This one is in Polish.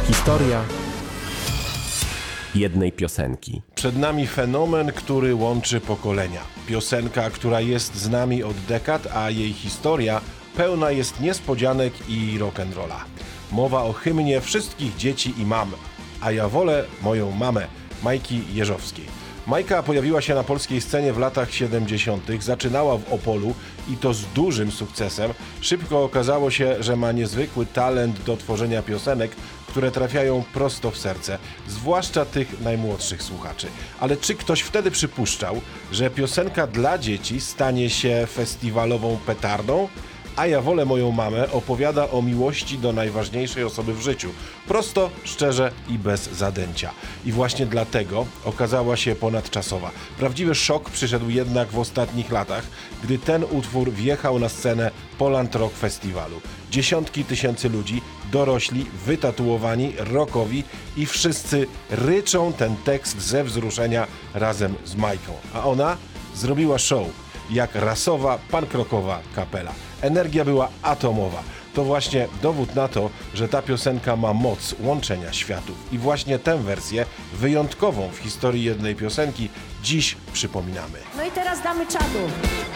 Historia jednej piosenki. Przed nami fenomen, który łączy pokolenia. Piosenka, która jest z nami od dekad, a jej historia pełna jest niespodzianek i rock'n'rolla. Mowa o hymnie wszystkich dzieci i mam. A ja wolę moją mamę, Majki Jeżowskiej. Majka pojawiła się na polskiej scenie w latach 70., zaczynała w Opolu i to z dużym sukcesem. Szybko okazało się, że ma niezwykły talent do tworzenia piosenek, które trafiają prosto w serce, zwłaszcza tych najmłodszych słuchaczy. Ale czy ktoś wtedy przypuszczał, że piosenka dla dzieci stanie się festiwalową petardą? A ja wolę moją mamę opowiada o miłości do najważniejszej osoby w życiu. Prosto, szczerze i bez zadęcia. I właśnie dlatego okazała się ponadczasowa. Prawdziwy szok przyszedł jednak w ostatnich latach, gdy ten utwór wjechał na scenę Poland Rock Festiwalu. Dziesiątki tysięcy ludzi, dorośli, wytatuowani, rockowi i wszyscy ryczą ten tekst ze wzruszenia razem z Majką. A ona zrobiła show jak rasowa, punk-rockowa kapela. Energia była atomowa. To właśnie dowód na to, że ta piosenka ma moc łączenia światów. I właśnie tę wersję, wyjątkową w historii jednej piosenki, dziś przypominamy. No i teraz damy czadu.